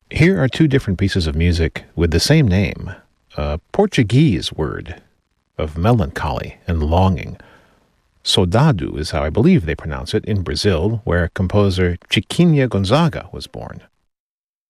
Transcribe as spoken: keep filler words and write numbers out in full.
Here are two different pieces of music with the same name, a Portuguese word of melancholy and longing. Saudade is how I believe they pronounce it in Brazil, where composer Chiquinha Gonzaga was born.